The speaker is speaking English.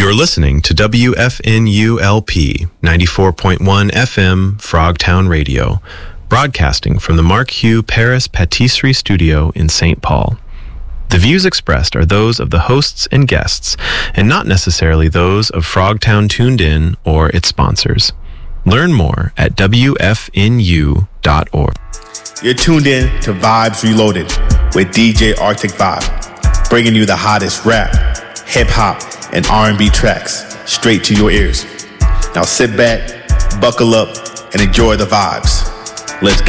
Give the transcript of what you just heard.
You're listening to WFNULP 94.1 FM Frogtown Radio, broadcasting from the Mark Hugh Paris Patisserie Studio in St. Paul. The views expressed are those of the hosts and guests, and not necessarily those of Frogtown Tuned In or its sponsors. Learn more at WFNU.org. You're tuned in to Vibes Reloaded with DJ Arctic Vibe, bringing you the hottest rap, hip-hop, and R&B tracks straight to your ears. Now sit back, buckle up, and enjoy the vibes. Let's get